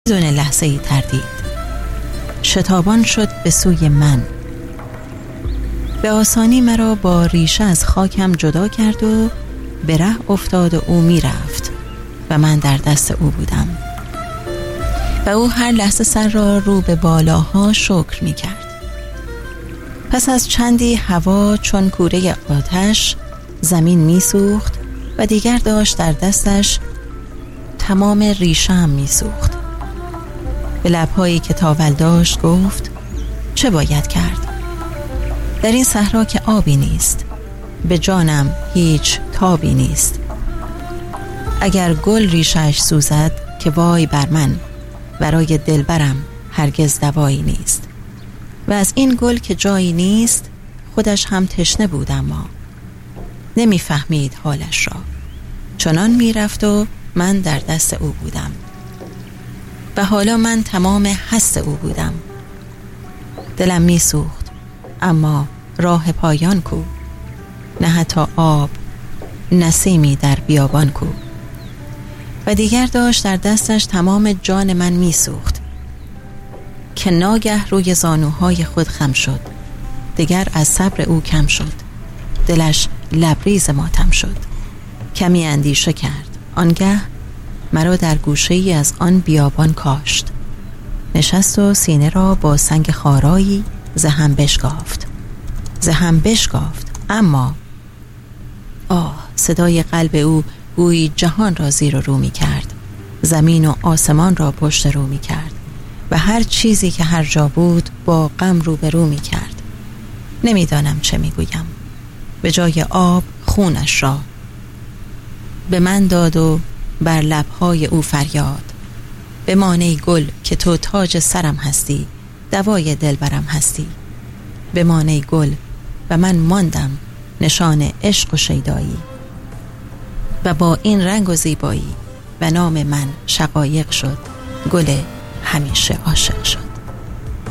بدون لحظه‌ای تردید شتابان شد به سوی من. به آسانی مرا با ریشه از خاکم جدا کرد و به ره افتاد و او می رفت و من در دست او بودم و او هر لحظه سر را رو به بالاها شکر می کرد. پس از چندی هوا چون کوره آتش زمین می سوخت و دیگر داشت در دستش تمام ریشه‌ام می سوخت. به لب‌هایی که تاول داشت گفت چه باید کرد؟ در این صحرا که آبی نیست، به جانم هیچ تابی نیست. اگر گل ریشه‌اش سوزد که وای بر من، برای دلبرم هرگز دوایی نیست. و از این گل که جایی نیست خودش هم تشنه بود، اما نمیفهمید حالش را. چنان میرفت و من در دست او بودم و حالا من تمام هست او بودم. دلم میسوخت، اما راه پایان کو؟ نه حتی آب، نسیمی در بیابان کو؟ و دیگر داشت در دستش تمام جان من میسوخت که ناگه روی زانوهای خود خم شد. دیگر از صبر او کم شد. دلش لبریز ماتم شد. کمی اندیشه کرد. آنگه مرا در گوشه‌ای از آن بیابان کاشت. نشست و سینه را با سنگ خارایی زهم بشکافت. اما صدای قلب او گویی جهان را زیر و رو می کرد. زمین و آسمان را پشت رو می کرد و هر چیزی که هر جا بود با غم رو به رو می کرد. نمیدانم چه می گویم. به جای آب خونش را به من داد و بر لبهای او فریاد: بمان ای گل که تو تاج سرم هستی، دوای دلبرم هستی. بمان ای گل. و من ماندم نشان عشق و شیدایی و با این رنگ و زیبایی و نام من شقایق شد. گل همیشه عاشق شد.